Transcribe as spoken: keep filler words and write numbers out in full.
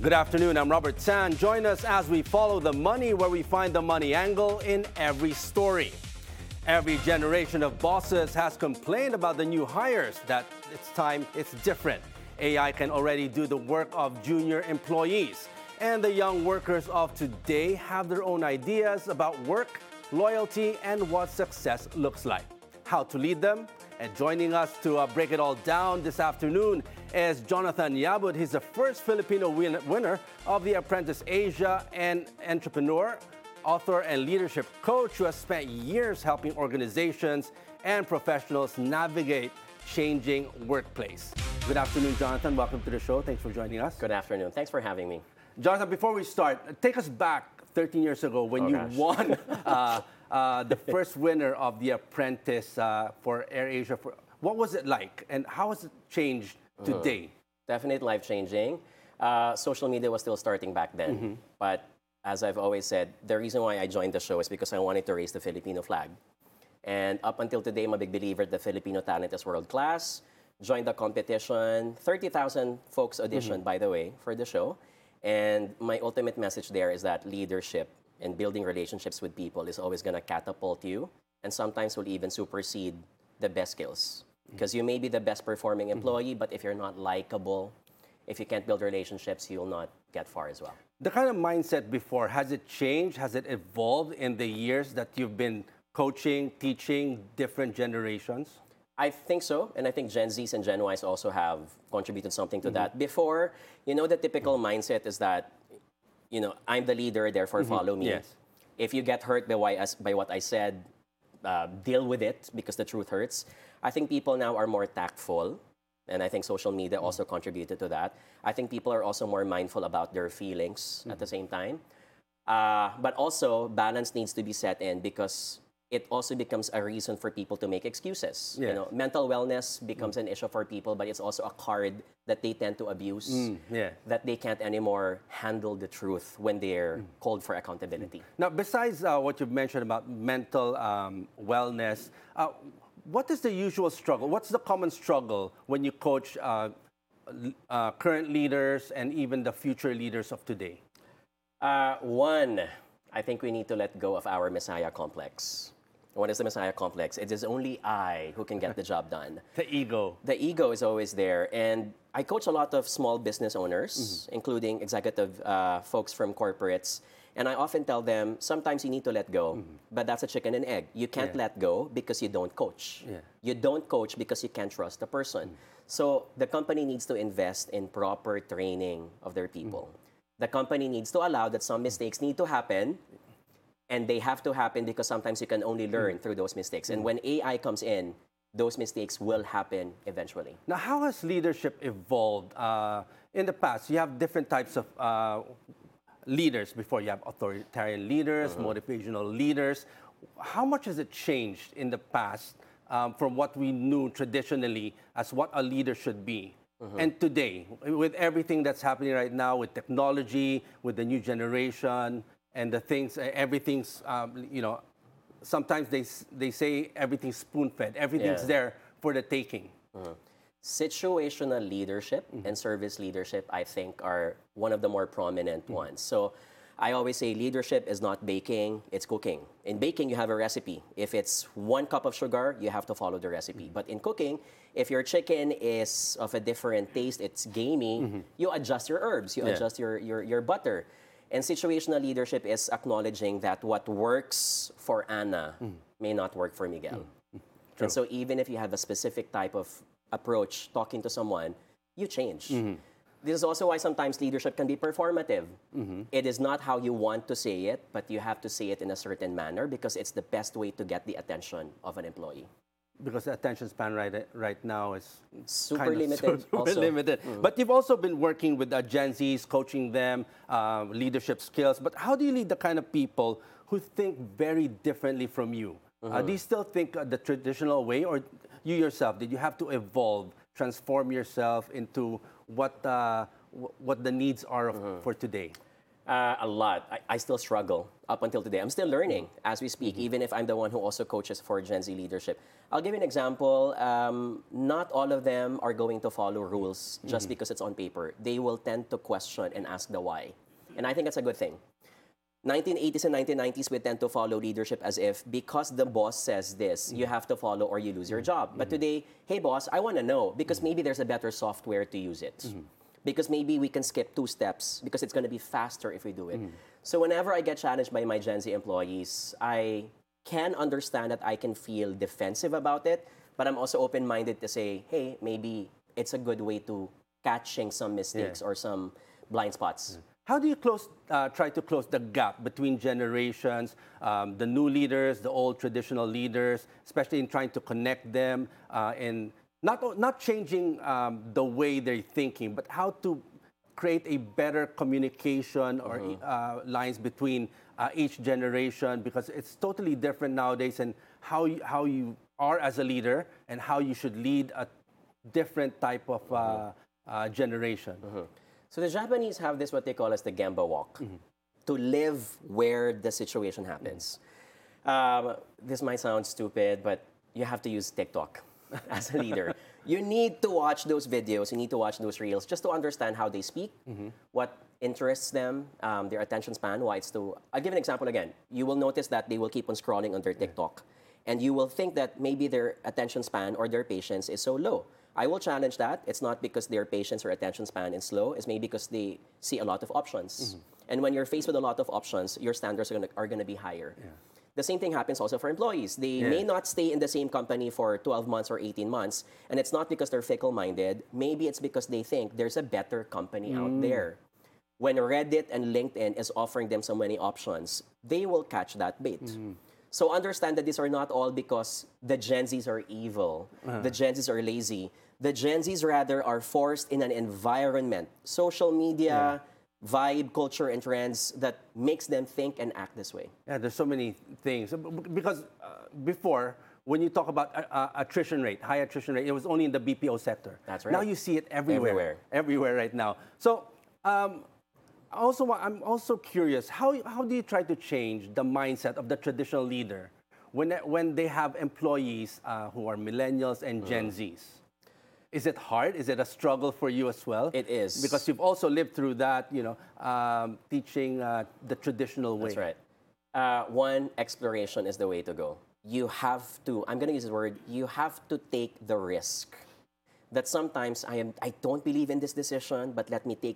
Good afternoon, I'm Robert San. Join us as we follow the money where we find the money angle in every story. Every generation of bosses has complained about the new hires, that it's time it's different. A I can already do the work of junior employees. And the young workers of today have their own ideas about work, loyalty, and what success looks like. How to lead them? And joining us to uh, break it all down this afternoon is Jonathan Yabud. He's the first Filipino win winner of the Apprentice Asia, and entrepreneur, author, and leadership coach who has spent years helping organizations and professionals navigate changing workplace. Good afternoon, Jonathan. Welcome to the show. Thanks for joining us. Good afternoon. Thanks for having me. Jonathan, before we start, take us back thirteen years ago when oh, you gosh. won uh, uh, the first winner of the Apprentice uh, for AirAsia. For, what was it like, and how has it changed today? Mm-hmm. Definitely life-changing. Uh, social media was still starting back then, mm-hmm. but as I've always said, the reason why I joined the show is because I wanted to raise the Filipino flag. And up until today, I'm a big believer that the Filipino talent is world-class. Joined the competition, thirty thousand folks auditioned, mm-hmm. by the way, for the show. And my ultimate message there is that leadership and building relationships with people is always going to catapult you, and sometimes will even supersede the best skills. Because you may be the best performing employee, mm-hmm. but if you're not likable, if you can't build relationships, you'll not get far as well. The kind of mindset before, has it changed? Has it evolved in the years that you've been coaching, teaching different generations? I think so, and I think Gen Zs and Gen Ys also have contributed something to mm-hmm. that. Before, you know, the typical mm-hmm. mindset is that, you know, I'm the leader, therefore mm-hmm. follow me. Yes. If you get hurt by, why, by what I said, uh, deal with it, because the truth hurts. I think people now are more tactful, and I think social media also mm-hmm. contributed to that. I think people are also more mindful about their feelings mm-hmm. at the same time. Uh, but also, balance needs to be set in, because it also becomes a reason for people to make excuses. Yes. You know, mental wellness becomes mm. an issue for people, but it's also a card that they tend to abuse, mm, yeah. that they can't anymore handle the truth when they're mm. called for accountability. Now, besides uh, what you've mentioned about mental um, wellness, uh, what is the usual struggle? What's the common struggle when you coach uh, uh, current leaders and even the future leaders of today? Uh, one, I think we need to let go of our Messiah complex. What is the Messiah complex? It is only I who can get the job done. The ego. The ego is always there. And I coach a lot of small business owners, mm-hmm. including executive uh, folks from corporates. And I often tell them, sometimes you need to let go, mm-hmm. but that's a chicken and egg. You can't yeah. let go because you don't coach. Yeah. You don't coach because you can't trust the person. Mm-hmm. So the company needs to invest in proper training of their people. Mm-hmm. The company needs to allow that some mistakes need to happen, and they have to happen because sometimes you can only learn mm. through those mistakes. And when A I comes in, those mistakes will happen eventually. Now, how has leadership evolved? Uh, in the past, you have different types of uh, leaders before. You have authoritarian leaders, uh-huh. motivational leaders. How much has it changed in the past um, from what we knew traditionally as what a leader should be? Uh-huh. And today, with everything that's happening right now, with technology, with the new generation, and the things, everything's, um, you know, sometimes they, they say everything's spoon-fed. Everything's yeah. there for the taking. Uh-huh. Situational leadership mm-hmm. and service leadership, I think, are one of the more prominent mm-hmm. ones. So I always say leadership is not baking, it's cooking. In baking, you have a recipe. If it's one cup of sugar, you have to follow the recipe. Mm-hmm. But in cooking, if your chicken is of a different taste, it's gamey, mm-hmm. you adjust your herbs, you yeah. adjust your, your, your butter. And situational leadership is acknowledging that what works for Anna mm. may not work for Miguel. Mm. And so even if you have a specific type of approach talking to someone, you change. Mm-hmm. This is also why sometimes leadership can be performative. Mm-hmm. It is not how you want to say it, but you have to say it in a certain manner because it's the best way to get the attention of an employee. Because the attention span right, right now is super kind of limited. Super also. limited. Mm-hmm. But you've also been working with uh, Gen Zs, coaching them, uh, leadership skills. But how do you lead the kind of people who think very differently from you? Mm-hmm. uh, do you still think uh, the traditional way, or you yourself, did you have to evolve, transform yourself into what, uh, w what the needs are of, mm-hmm. for today? Uh, a lot. I, I still struggle up until today. I'm still learning as we speak, even if I'm the one who also coaches for Gen Z leadership. I'll give you an example. Um, not all of them are going to follow rules just because it's on paper. They will tend to question and ask the why. And I think that's a good thing. nineteen eighties and nineteen nineties, we tend to follow leadership as if because the boss says this, you have to follow or you lose your job. But today, hey boss, I want to know because maybe there's a better software to use it. Because maybe we can skip two steps because it's going to be faster if we do it. So whenever I get challenged by my Gen Z employees, I can understand that I can feel defensive about it, but I'm also open-minded to say, hey, maybe it's a good way to catching some mistakes Yeah. or some blind spots. How do you close, uh, try to close the gap between generations, um, the new leaders, the old traditional leaders, especially in trying to connect them uh, in not, not changing um, the way they're thinking, but how to create a better communication or uh, lines between uh, each generation, because it's totally different nowadays, and how you, how you are as a leader and how you should lead a different type of uh, uh, generation. So the Japanese have this what they call as the Gemba walk, to live where the situation happens. Um, this might sound stupid, but you have to use TikTok as a leader. You need to watch those videos, you need to watch those reels just to understand how they speak, what interests them, um, their attention span, why it's to... I'll give an example again. You will notice that they will keep on scrolling on their TikTok, and you will think that maybe their attention span or their patience is so low. I will challenge that. It's not because their patience or attention span is slow. It's maybe because they see a lot of options. And when you're faced with a lot of options, your standards are gonna, are gonna be higher. Yeah. The same thing happens also for employees. They Yeah. may not stay in the same company for twelve months or eighteen months, and it's not because they're fickle-minded. Maybe it's because they think there's a better company out there. When Reddit and LinkedIn is offering them so many options, they will catch that bait. So understand that these are not all because the Gen Zs are evil, the Gen Zs are lazy. The Gen Zs rather are forced in an environment, social media, vibe, culture, and trends that makes them think and act this way. Yeah, there's so many things. B- b- Because uh, before, when you talk about uh, uh, attrition rate, high attrition rate, it was only in the B P O sector. That's right. Now you see it everywhere. Everywhere. Everywhere right now. So, um, also, wa- I'm also curious, how, how do you try to change the mindset of the traditional leader when, when they have employees uh, who are millennials and Gen Zs? Is it hard? Is it a struggle for you as well? It is. Because you've also lived through that, you know, um, teaching uh, the traditional way. That's right. Uh, one, exploration is the way to go. You have to, I'm going to use the word, you have to take the risk that sometimes I am, I don't believe in this decision, but let me take